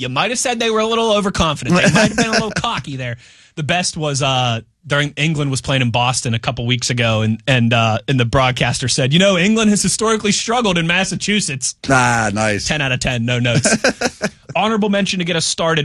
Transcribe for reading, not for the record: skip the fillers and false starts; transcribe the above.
you might have said they were a little overconfident. They might have been a little cocky there. The best was during England was playing in Boston a couple weeks ago, and the broadcaster said, England has historically struggled in Massachusetts. Nice. 10 out of 10, no notes. Honorable mention to get us started.